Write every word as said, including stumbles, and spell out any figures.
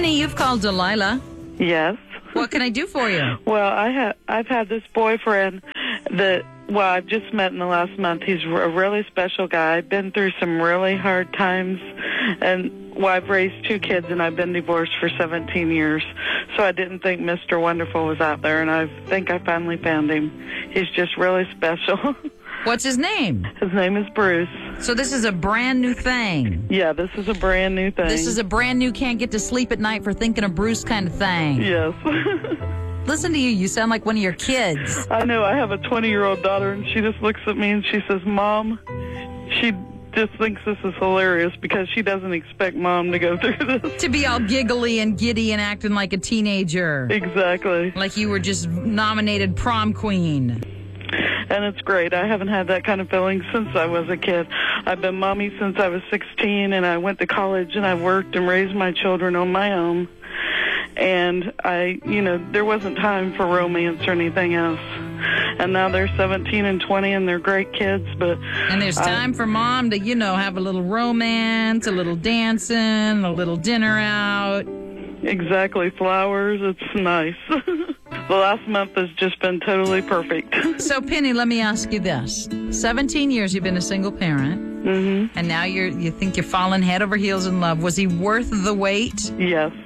Penny, you've called Delilah. Yes. What can I do for you? Well, I ha- I've had this boyfriend that, well, I've just met in the last month. He's a really special guy. I've been through some really hard times, and, well, I've raised two kids, and I've been divorced for seventeen years, so I didn't think Mister Wonderful was out there, and I think I finally found him. He's just really special. What's his name? His name is Bruce. So this is a brand new thing. Yeah, this is a brand new thing. This is a brand new can't get to sleep at night for thinking of Bruce kind of thing. Yes. Listen to you. You sound like one of your kids. I know. I have a twenty-year-old daughter, and she just looks at me and she says, Mom, she just thinks this is hilarious because she doesn't expect Mom to go through this. To be all giggly and giddy and acting like a teenager. Exactly. Like you were just nominated prom queen. And it's great. I haven't had that kind of feeling since I was a kid. I've been mommy since I was sixteen, and I went to college, and I worked and raised my children on my own. And I, you know, there wasn't time for romance or anything else. And now they're seventeen and twenty, and they're great kids, but... And there's time I, for Mom to, you know, have a little romance, a little dancing, a little dinner out. Exactly. Flowers. It's nice. The last month has just been totally perfect. So, Penny, let me ask you this. seventeen years you've been a single parent. Mm-hmm. And now you're, you think you're falling head over heels in love. Was he worth the wait? Yes.